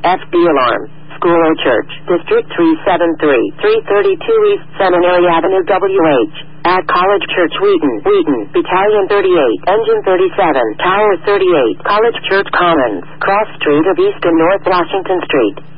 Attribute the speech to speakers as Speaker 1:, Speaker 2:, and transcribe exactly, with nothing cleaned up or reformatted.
Speaker 1: F B Alarm, School or Church, District three seventy-three, three thirty-two East Seminary Avenue, W H. At College Church, Wheaton, Wheaton, Battalion thirty-eight, Engine thirty-seven, Tower thirty-eight, College Church Commons, Cross Street of East and North Washington Street.